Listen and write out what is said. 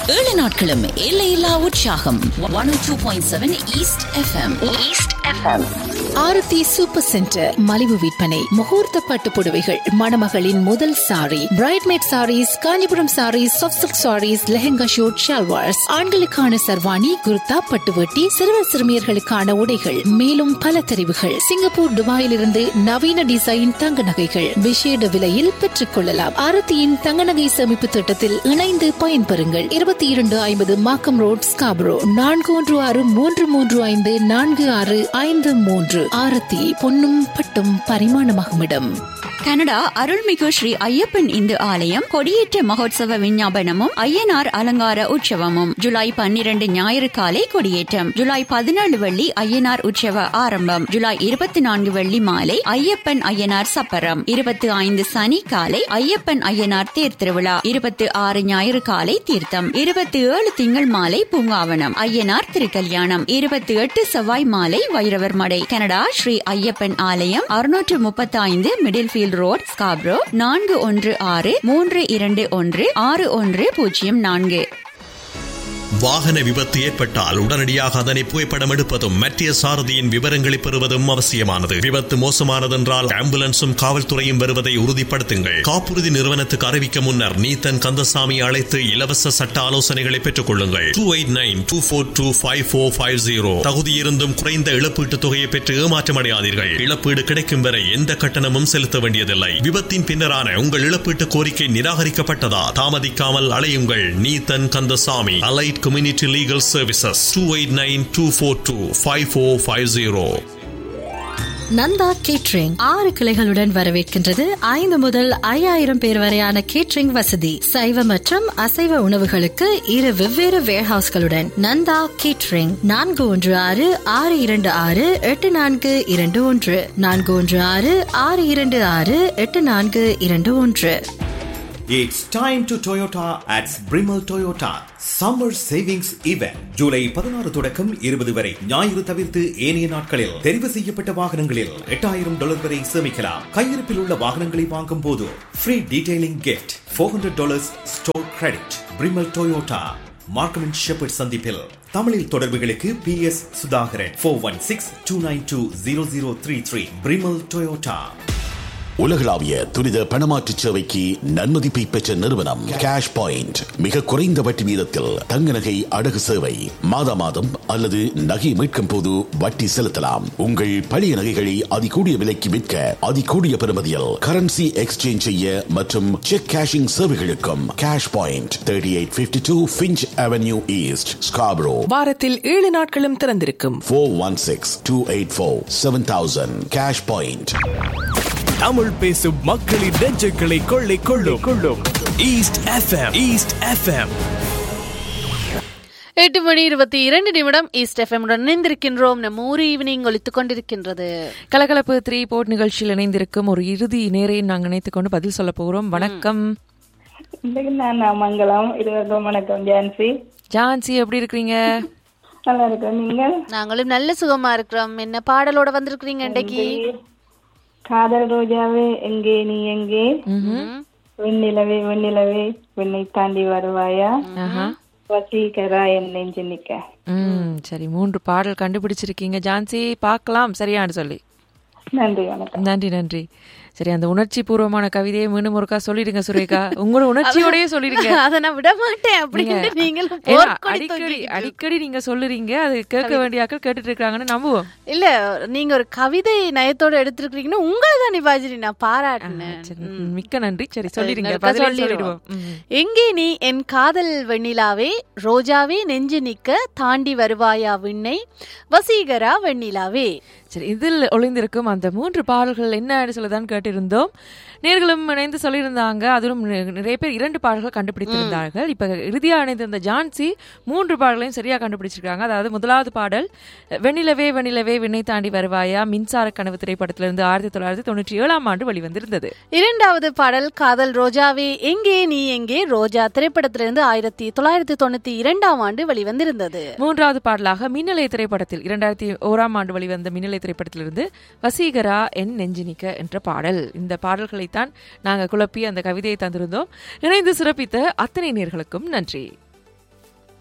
7 நாட்களும் எல்லையில்லா உற்சாகம். 102.7 ஈஸ்ட் எஃப்எம். ஆரத்தி சூப்பர் சென்டர் மலிவு விற்பனை. முகூர்த்த பட்டு புடவைகள், மணமகளின் முதல் sorry, பிரைட்மேட் saris, Kanchipuram saris, soft silk saris, lehenga shoot, shalwars, ஆண்களுக்கான சர்வாணி, குர்தா, பட்டுவட்டி, சிறுவர் சிறுமியர்களுக்கான உடைகள், மேலும் பல தெரிவுகள். சிங்கப்பூர், துபாயிலிருந்து நவீன டிசைன் தங்க நகைகள் விசேட விலையில் பெற்றுக் கொள்ளலாம். ஆரத்தியின் தங்க நகை சேமிப்பு திட்டத்தில் இணைந்து பயன்பெறுங்கள். 2250 மாக்கம் ரோட், ஸ்காபரோ. 4163354653. ஆரத்தி பொன்னும் பட்டும் பரிமாணமாகும் இடம். கனடா அருள்மிகு ஸ்ரீ ஐயப்பன் இந்து ஆலயம் கொடியேற்ற மகோத்சவ விஞ்ஞாபனமும் ஐயனார் அலங்கார உற்சவமும். ஜூலை 12 ஞாயிறு காலை கொடியேற்றம். ஜூலை 17 வெள்ளி ஐயனார் உற்சவ ஆரம்பம். ஜூலை 24 வெள்ளி மாலை ஐயப்பன் ஐயனார் சப்பரம். 25 சனி காலை ஐயப்பன் ஐயனார் தேர் திருவிழா. 26 ஞாயிறு காலை தீர்த்தம். 27 திங்கள் மாலை பூங்காவனம் ஐயனார் திருக்கல்யாணம். 28 செவ்வாய் மாலை வைரவர் மடை. கனடா ஸ்ரீ ஐயப்பன் ஆலயம் 635 மிடில் ஃபீல்ட் ரோட், ஸ்காப்ரோ. 4163216104. வாகன விபத்து ஏற்பட்டால் உடனடியாக அதனை புகைப்படம் எடுப்பதும் மற்ற சாரதியின் விவரங்களை பெறுவதும் அவசியமானது. விபத்து மோசமானதென்றால் ஆம்புலன்ஸும் காவல்துறையும் வருவதை உறுதிப்படுத்துங்கள். காப்புறுதி நிறுவனத்துக்கு அறிவிக்க முன்னர் நீத்தன் கந்தசாமி அழைத்து இலவச சட்ட ஆலோசனைகளை பெற்றுக் கொள்ளுங்கள். 2892425450. தகுதியிருந்தும் குறைந்த இழப்பீட்டுத் தொகையை பெற்று ஏமாற்றமடையாதீர்கள். இழப்பீடு கிடைக்கும் வரை எந்த கட்டணமும் செலுத்த வேண்டியதில்லை. விபத்தின் பின்னரான உங்கள் இழப்பீட்டு கோரிக்கை நிராகரிக்கப்பட்டதா? தாமதிக்காமல் அலையுங்கள். Neethan Kandasamy, allied Community Legal Services. 2894255450. Nanda catering 6 கிளைகளுடன் வரவேற்கின்றது. 5 முதல் 5000 பேர் வரையான கேட்டரிங் வசதி. சைவ மற்றும் அசைவ உணவுகளுக்கு 2 வெவ்வேறு வேர்ஹவுஸ்களுடன். Nanda catering 416-626-8421 416-626-8421. It's time to Toyota at Brimmel Toyota Summer Savings Event. July 16 தொடக்கம் 20 வரை ஞாயிறு தவிர்த்து ஏனைய நாட்களில் தெரிவு செய்யப்பட்ட வாகனங்களில் $8000 வரை சேமிக்கலாம். கையிருப்பில் உள்ள வாகனங்களை வாங்கும் போது free detailing gift, $400 store credit. Brimmel Toyota, Markham and shepherd சந்திப்பில். தமிழில் தொடர்புகளுக்கு PS சுதாகரன் 416-292-0033. Brimmel Toyota. உலகளாவிய துரித பணமாற்று சேவைக்கு நன்மதிப்பை பெற்ற நிறுவனம் கேஷ் பாயிண்ட். மிக குறைந்த வட்டி வீதத்தில் தங்க நகை அடகு சேவை. மாதா மாதம் அல்லது நகை மீட்கும் போது வட்டி செலுத்தலாம். உங்கள் பழைய நகைகளை அதிகூடிய விலைக்கு விற்க, அதிகூடிய பெறுமதியில் கரன்சி எக்ஸ்சேஞ்ச் செய்ய மற்றும் check cashing சேவைகளுக்கும் cash point 3852 Finch Avenue East, Scarborough. வாரத்தில் 7 நாட்களும் திறந்திருக்கும். 416-284-7000. Cash point. தமிழ் பேசும் மக்களின் நெஞ்சுகளை கொள்ளை கொள்ளும் east FM. East FM 8:22 east FM உடன் இணைந்திருக்கின்றோம். நம்ம ஊர் ஈவினிங் ஒலித்துக் கொண்டிருக்கின்றது. கலகலப்பு 3 போர்ட் நிகழ்ச்சியில் இணைந்திருக்கும் ஒரு இறுதி நேரை நாங்கள் நினைத்துக் கொண்டு பதில் சொல்ல போகிறோம். வணக்கம். மங்களம். வணக்கம் ஜான்சி. ஜான்சி எப்படி இருக்கீங்க? நல்லா இருக்கேன். நீங்கள்? நாங்களும் நல்ல சுகமா இருக்கிறோம். என்ன பாடலோட வந்திருக்கிறீங்க இன்றைக்கு? காதல் ரோஜாவே எங்கே நீ எங்கே, வெண்ணிலவே வெண்ணிலவே வெண்ணை தாண்டி வருவாயா, வசீகரா என் நெஞ்சு நிக்க. சரி, 3 பாடல் கண்டுபிடிச்சிருக்கீங்க ஜான்சி. பார்க்கலாம் சரியான்னு சொல்லி. நன்றி, வணக்கம். நன்றி நன்றி. சரி, அந்த உணர்ச்சி பூர்வமான கவிதையை மீண்டும் ஒருக்கா சொல்லிடுங்க சுரேகா. உங்களோட உணர்ச்சியோடய சொல்லிடுங்க. அதை நான் விட மாட்டேன். அடிக்கடி நீங்க சொல்லுறீங்க, அது கேட்க வேண்டிய ஆக்கள் கேட்டுட்டு இருக்காங்கன்னு நம்புவோம். இல்ல, நீங்க ஒரு கவிதை நயத்தோட எடுத்திருக்கீங்கன்னு உங்களை தான் நிபாஜினி நான் பாராட்டினேன். மிக்க நன்றி. சரி, சொல்லிடுங்க. சொல்லிடுவோம். எங்கே நீ என் காதல் வெண்ணிலாவே, ரோஜாவே நெஞ்சு நிக்க, தாண்டி வருவாயா விண்ணை, வசீகரா வெண்ணிலாவே. சரி, இதில் ஒளிந்திருக்கும் அந்த 3 பாடல்கள் என்ன சொல்லுதான்னு கேட்டிருந்தோம். நேர்களும் இணைந்து சொல்லியிருந்தாங்க. அதிலும் நிறைய பேர் 2 பாடல்கள் கண்டுபிடித்திருந்தார்கள். இப்ப இறுதியா இணைந்திருந்த ஜான்சி 3 பாடல்களையும் சரியா கண்டுபிடிச்சிருக்காங்க. அதாவது முதலாவது பாடல் வெண்ணிலவே வெண்ணிலவே விண்ணை தாண்டி வருவாயா, மின்சார கனவு திரைப்படத்திலிருந்து 1997ஆம் ஆண்டு வெளிவந்திருந்தது. 2வது பாடல் காதல் ரோஜாவே எங்கே நீ எங்கே, ரோஜா திரைப்படத்திலிருந்து 1992ஆம் ஆண்டு வெளிவந்திருந்தது. 3வது பாடலாக மின்னலை திரைப்படத்தில் 2001ஆம் ஆண்டு வெளிவந்த மின்னலை திரைப்படத்திலிருந்து வசீகரா என் நெஞ்சினிக்க என்ற பாடல். இந்த பாடல்களைத்தான் நாங்கள் குழப்பி அந்த கவிதையை தந்திருந்தோம். இணைந்து சிறப்பித்த அத்தனை நேர்களுக்கும் நன்றி.